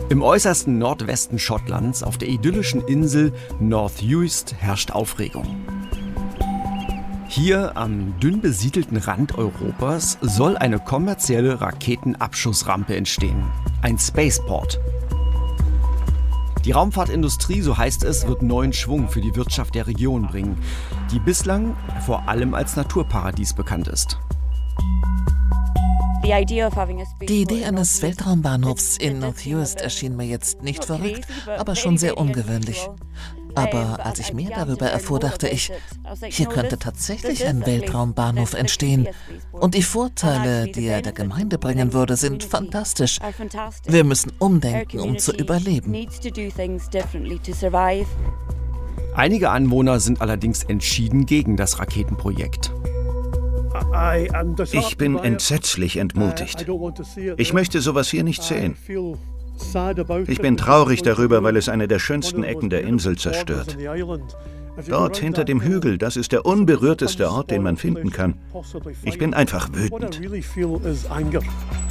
Im äußersten Nordwesten Schottlands, auf der idyllischen Insel North Uist, herrscht Aufregung. Hier am dünn besiedelten Rand Europas soll eine kommerzielle Raketenabschussrampe entstehen. Ein Spaceport. Die Raumfahrtindustrie, so heißt es, wird neuen Schwung für die Wirtschaft der Region bringen, die bislang vor allem als Naturparadies bekannt ist. Die Idee eines Weltraumbahnhofs in North Uist erschien mir jetzt nicht verrückt, aber schon sehr ungewöhnlich. Aber als ich mehr darüber erfuhr, dachte ich, hier könnte tatsächlich ein Weltraumbahnhof entstehen. Und die Vorteile, die er der Gemeinde bringen würde, sind fantastisch. Wir müssen umdenken, um zu überleben. Einige Anwohner sind allerdings entschieden gegen das Raketenprojekt. Ich bin entsetzlich entmutigt. Ich möchte sowas hier nicht sehen. Ich bin traurig darüber, weil es eine der schönsten Ecken der Insel zerstört. Dort hinter dem Hügel, das ist der unberührteste Ort, den man finden kann. Ich bin einfach wütend.